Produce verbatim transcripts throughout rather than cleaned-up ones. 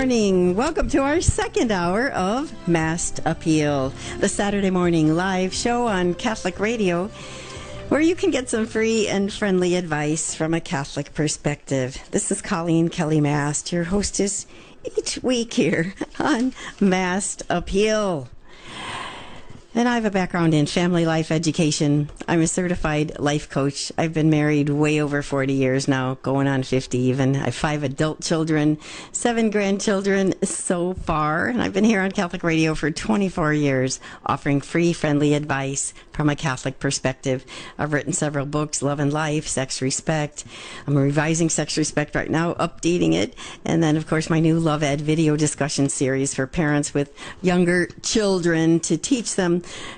morning. Welcome to our second hour of Massed Appeal, the Saturday morning live show on Catholic Radio, where you can get some free and friendly advice from a Catholic perspective. This is Colleen Kelly Mast, your hostess each week here on Massed Appeal. And I have a background in family life education. I'm a certified life coach. I've been married way over forty years now, going on fifty even. I have five adult children, seven grandchildren so far. And I've been here on Catholic Radio for twenty-four years, offering free, friendly advice from a Catholic perspective. I've written several books, Love and Life, Sex Respect. I'm revising Sex Respect right now, updating it. And then, of course, my new Love Ed video discussion series for parents with younger children to teach them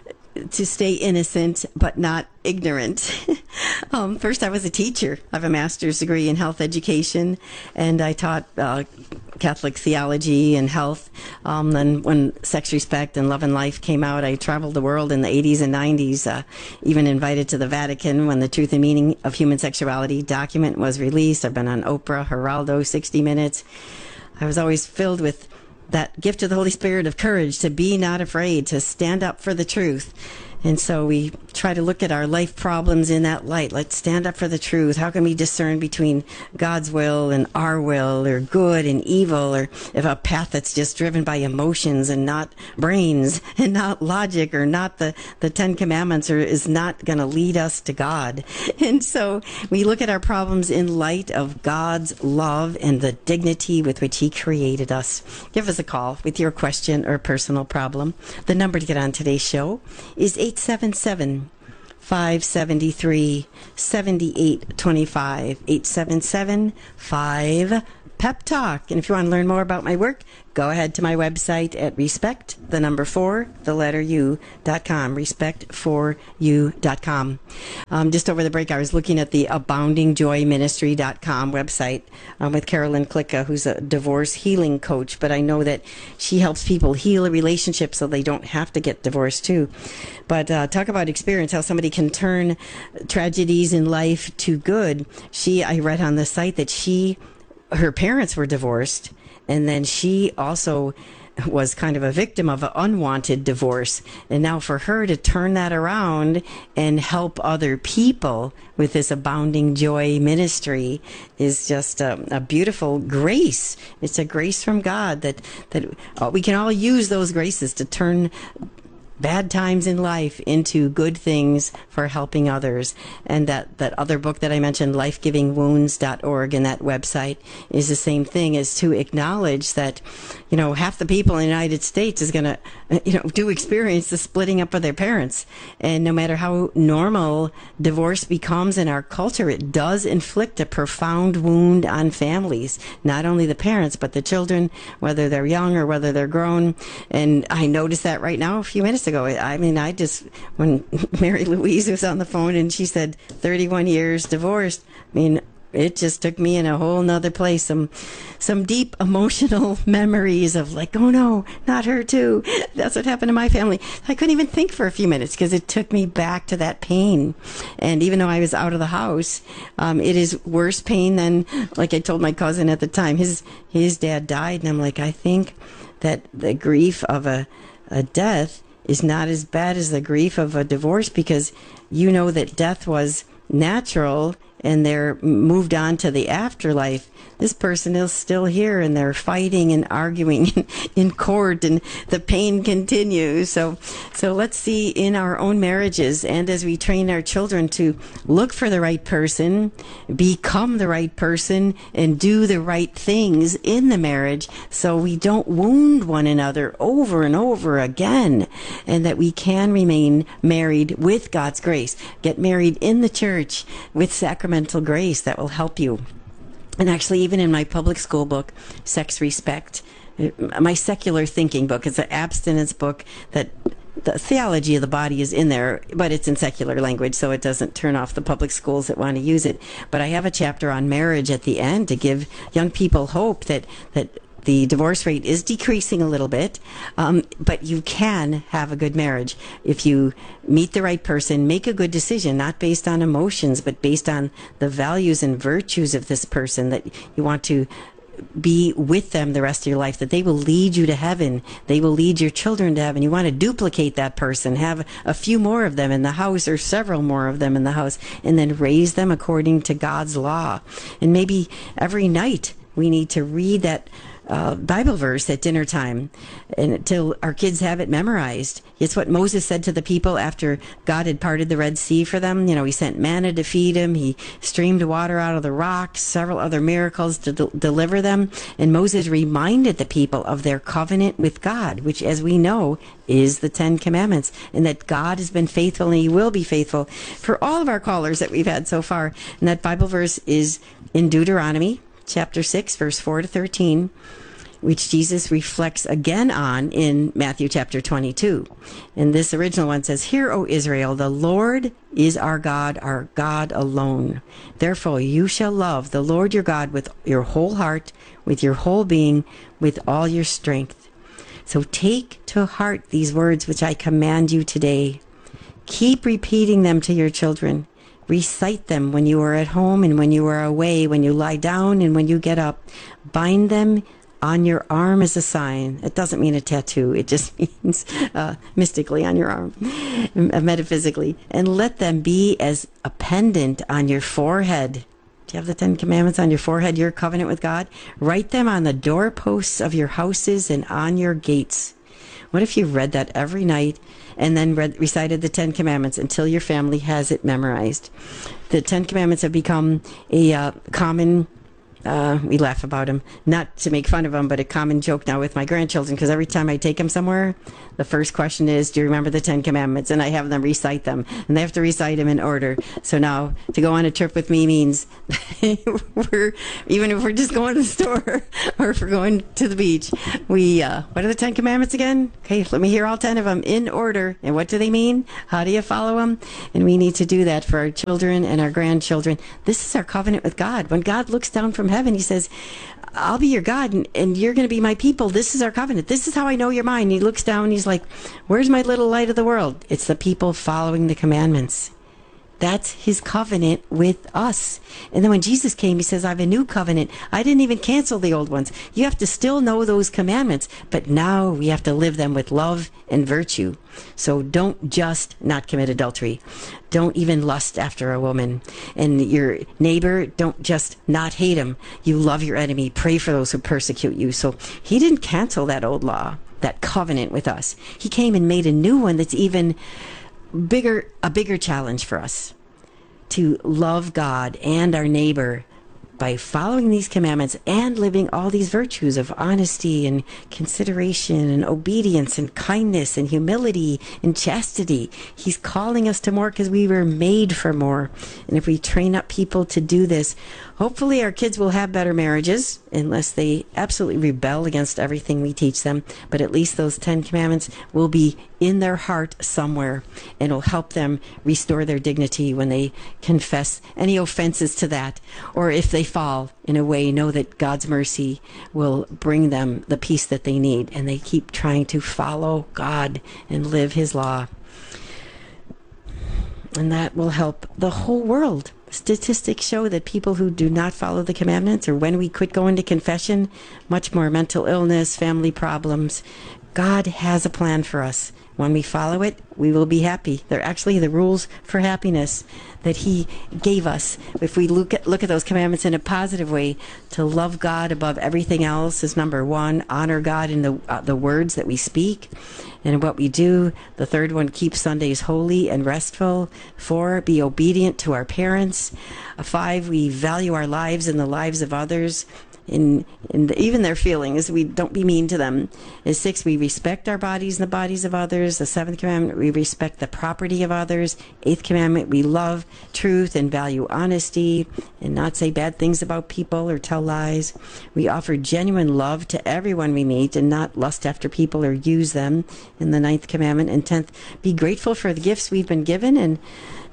to stay innocent but not ignorant. um, first, I was a teacher. I have a master's degree in health education, and I taught uh, Catholic theology and health. Um, then when Sex Respect and Love and Life came out, I traveled the world in the eighties and nineties, uh, even invited to the Vatican when the Truth and Meaning of Human Sexuality document was released. I've been on Oprah, Geraldo, sixty minutes. I was always filled with that gift of the Holy Spirit of courage to be not afraid, to stand up for the truth. And so we try to look at our life problems in that light. Let's stand up for the truth. How can we discern between God's will and our will, or good and evil, or if a path that's just driven by emotions and not brains and not logic, or not the, the Ten Commandments, or is not going to lead us to God. And so we look at our problems in light of God's love and the dignity with which He created us. Give us a call with your question or personal problem. The number to get on today's show is eight seven seven, five seven three, seven eight two five, eight seven seven, five Pep Talk. And if you want to learn more about my work, go ahead to my website at respect, the number four, the letter U, dot com, respect for you dot com. Um, just over the break, I was looking at the abounding joy ministry dot com website um, with Carolyn Klicka, who's a divorce healing coach, but I know that she helps people heal a relationship so they don't have to get divorced too. But uh, talk about experience, how somebody can turn tragedies in life to good. She, I read on the site that she, her parents were divorced, and then she also was kind of a victim of an unwanted divorce. And now for her to turn that around and help other people with this abounding joy ministry is just a, a beautiful grace. It's a grace from God that, that uh, we can all use those graces to turn bad times in life into good things for helping others. And that, that other book that I mentioned, life giving wounds dot org, and that website is the same thing, is to acknowledge that, you know, half the people in the United States is going to, you know, do experience the splitting up of their parents. And no matter how normal divorce becomes in our culture, it does inflict a profound wound on families, not only the parents, but the children, whether they're young or whether they're grown. And I noticed that right now a few minutes ago. I mean, I just, when Mary Louise was on the phone and she said thirty-one years divorced, I mean, it just took me in a whole nother place. Some, some deep emotional memories of like, oh no, not her too. That's what happened to my family. I couldn't even think for a few minutes because it took me back to that pain. And even though I was out of the house, um, it is worse pain than, like I told my cousin at the time, his, his dad died. And I'm like, I think that the grief of a, a death is not as bad as the grief of a divorce, because you know that death was natural and they're moved on to the afterlife. This person is still here and they're fighting and arguing in court, and the pain continues. So, so let's see in our own marriages, and as we train our children to look for the right person, become the right person, and do the right things in the marriage, so we don't wound one another over and over again, and that we can remain married with God's grace. Get married in the church with sacramental grace that will help you. And actually, even in my public school book, Sex Respect, my secular thinking book, it's an abstinence book that the theology of the body is in there, but it's in secular language, so it doesn't turn off the public schools that want to use it. But I have a chapter on marriage at the end to give young people hope that, that the divorce rate is decreasing a little bit, um, but you can have a good marriage if you meet the right person, make a good decision, not based on emotions, but based on the values and virtues of this person that you want to be with them the rest of your life, that they will lead you to heaven. They will lead your children to heaven. You want to duplicate that person, have a few more of them in the house or several more of them in the house, and then raise them according to God's law. And maybe every night we need to read that Uh, Bible verse at dinner time and until our kids have it memorized. It's what Moses said to the people after God had parted the Red Sea for them. You know, he sent manna to feed them. He streamed water out of the rocks, several other miracles to de- deliver them. And Moses reminded the people of their covenant with God, which, as we know, is the Ten Commandments, and that God has been faithful and he will be faithful for all of our callers that we've had so far. And that Bible verse is in Deuteronomy chapter six, verse four to thirteen, which Jesus reflects again on in Matthew chapter twenty-two. And this original one says, "Hear, O Israel, the Lord is our God, our God alone. Therefore you shall love the Lord your God with your whole heart, with your whole being, with all your strength. So take to heart these words which I command you today. Keep repeating them to your children. Recite them when you are at home and when you are away, when you lie down and when you get up. Bind them on your arm as a sign." It doesn't mean a tattoo. It just means uh, mystically on your arm, metaphysically. "And let them be as a pendant on your forehead." Do you have the Ten Commandments on your forehead, your covenant with God? "Write them on the doorposts of your houses and on your gates." What if you read that every night and then read, recited the Ten Commandments until your family has it memorized? The Ten Commandments have become a uh, common, uh, we laugh about them, not to make fun of them, but a common joke now with my grandchildren, because every time I take them somewhere, the first question is, "Do you remember the Ten Commandments?" And I have them recite them, and they have to recite them in order. So now to go on a trip with me means we're, even if we're just going to the store or if we're going to the beach, we, uh, what are the Ten Commandments again? Okay, let me hear all ten of them in order. And what do they mean? How do you follow them? And we need to do that for our children and our grandchildren. This is our covenant with God. When God looks down from heaven, he says, "I'll be your God and, and you're going to be my people. This is our covenant. This is how I know you're mine." He looks down and he's like, "Where's my little light of the world?" It's the people following the commandments. That's his covenant with us. And then when Jesus came, he says, "I have a new covenant. I didn't even cancel the old ones." You have to still know those commandments, but now we have to live them with love and virtue. So don't just not commit adultery. Don't even lust after a woman. And your neighbor, don't just not hate him. You love your enemy. Pray for those who persecute you. So he didn't cancel that old law, that covenant with us. He came and made a new one that's even bigger, a bigger challenge for us, to love God and our neighbor by following these commandments and living all these virtues of honesty and consideration and obedience and kindness and humility and chastity. He's calling us to more because we were made for more. And if we train up people to do this, hopefully our kids will have better marriages, unless they absolutely rebel against everything we teach them. But at least those Ten Commandments will be in their heart somewhere, and will help them restore their dignity when they confess any offenses to that. Or if they fall in a way, know that God's mercy will bring them the peace that they need, and they keep trying to follow God and live his law. And that will help the whole world. Statistics show that people who do not follow the commandments, or when we quit going to confession, much more mental illness, family problems. God has a plan for us. When we follow it, we will be happy. They're actually the rules for happiness that he gave us. If we look at, look at those commandments in a positive way, to love God above everything else is number one. Honor God in the uh, the words that we speak and what we do. The third one, keep Sundays holy and restful. Four, be obedient to our parents. Uh, five, we value our lives and the lives of others. In, in the, even their feelings, we don't be mean to them. And six, we respect our bodies and the bodies of others. The seventh commandment, we respect the property of others. Eighth commandment, we love truth and value honesty and not say bad things about people or tell lies. We offer genuine love to everyone we meet and not lust after people or use them in the ninth commandment. And tenth, be grateful for the gifts we've been given and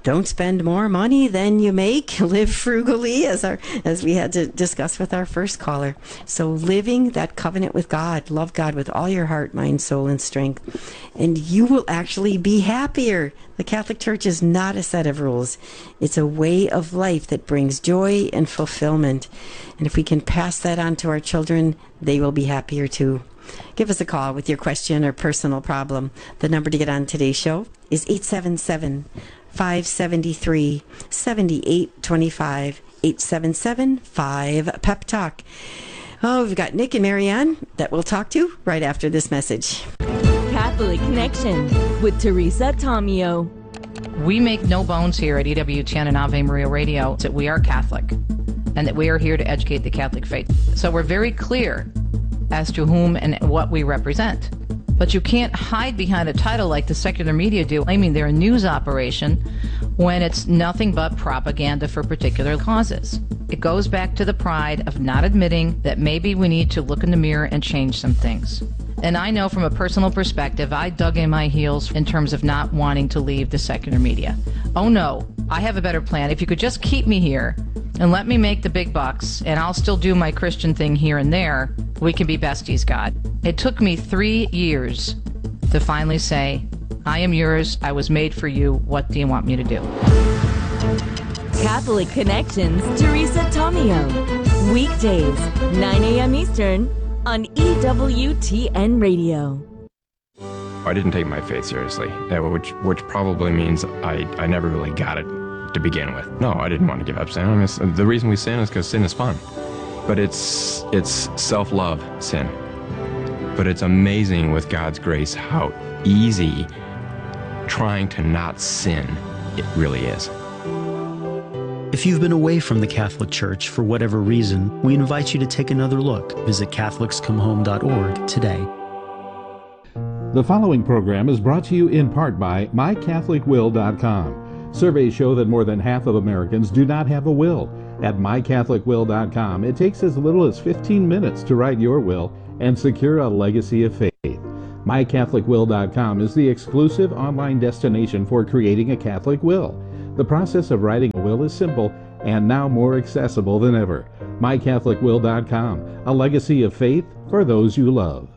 don't spend more money than you make. Live frugally, as our as we had to discuss with our first caller. So living that covenant with God, love God with all your heart, mind, soul, and strength, and you will actually be happier. The Catholic Church is not a set of rules. It's a way of life that brings joy and fulfillment. And if we can pass that on to our children, they will be happier too. Give us a call with your question or personal problem. The number to get on today's show is eight seven seven, five seven three, seven eight two five, eight seven seven, five, P E P Talk. Oh, we've got Nick and Marianne that we'll talk to right after this message. Catholic Connection with Teresa Tomeo. We make no bones here at E W T N and Ave Maria Radio that we are Catholic and that we are here to educate the Catholic faith. So we're very clear as to whom and what we represent. But you can't hide behind a title like the secular media do, claiming they're a news operation when it's nothing but propaganda for particular causes. It goes back to the pride of not admitting that maybe we need to look in the mirror and change some things. And I know from a personal perspective, I dug in my heels in terms of not wanting to leave the secular media. Oh no, I have a better plan. If you could just keep me here and let me make the big bucks, and I'll still do my Christian thing here and there, we can be besties, God. It took me three years to finally say, I am yours, I was made for you, what do you want me to do? Catholic Connections, Teresa Tomeo. Weekdays, nine a.m. Eastern on E W T N Radio. I didn't take my faith seriously, which which probably means I, I never really got it to begin with. No, I didn't want to give up sin. I mean, the reason we sin is because sin is fun. But it's it's self-love sin. But it's amazing with God's grace how easy trying to not sin it really is. If you've been away from the Catholic Church for whatever reason, we invite you to take another look. Visit Catholics Come Home dot org today. The following program is brought to you in part by My Catholic Will dot com. Surveys show that more than half of Americans do not have a will. At My Catholic Will dot com, it takes as little as fifteen minutes to write your will and secure a legacy of faith. My Catholic Will dot com is the exclusive online destination for creating a Catholic will. The process of writing a will is simple and now more accessible than ever. My Catholic Will dot com, a legacy of faith for those you love.